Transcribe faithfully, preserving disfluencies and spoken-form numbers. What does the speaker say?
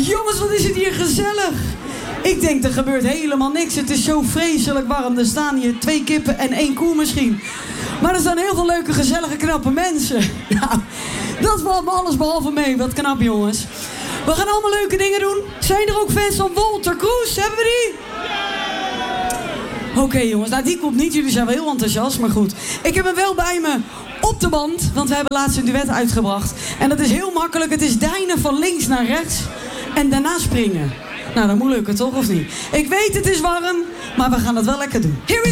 Jongens, wat is het hier gezellig. Ik denk, er gebeurt helemaal niks. Het is zo vreselijk warm. Er staan hier twee kippen en één koe misschien. Maar er staan heel veel leuke, gezellige, knappe mensen. Nou, dat valt me alles behalve mee. Wat knap, jongens. We gaan allemaal leuke dingen doen. Zijn er ook fans van Walter Kroes? Hebben we die? Oké, okay, jongens. Nou, die komt niet. Jullie zijn wel heel enthousiast, maar goed. Ik heb hem wel bij me op de band. Want we hebben laatst een duet uitgebracht. En dat is heel makkelijk. Het is deinen van links naar rechts. En daarna springen. Nou, dat moet lukken, toch? Of niet? Ik weet, het is warm. Maar we gaan het wel lekker doen. Here we